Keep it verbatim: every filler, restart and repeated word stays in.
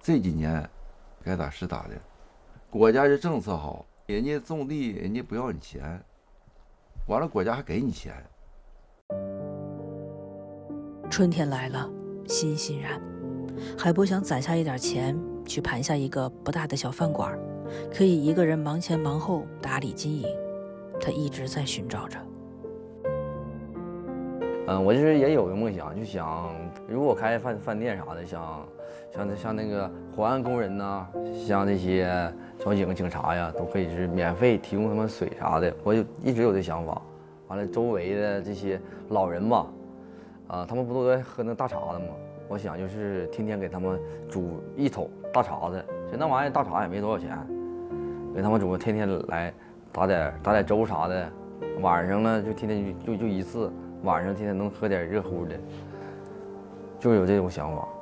这几年该咋是咋的，国家这政策好，人家种地人家不要你钱，完了国家还给你钱。 春天来了，欣欣然。海波想攒下一点钱，去盘下一个不大的小饭馆，可以一个人忙前忙后打理经营。他一直在寻找着。 嗯，我就是也有个梦想，就想如果开饭饭店啥的，想像像那个环安工人呐、像这些交警、警察呀，都可以是免费提供他们水啥的。我就一直有这想法。完了，周围的这些老人吧，啊，他们不都在喝那大碴子吗？我想就是天天给他们煮一桶大碴子，其实那玩意儿大碴也没多少钱，给他们煮，天天来打点打点粥啥的，晚上呢就天天就就就一次。晚上天天能喝点热乎的，就有这种想法。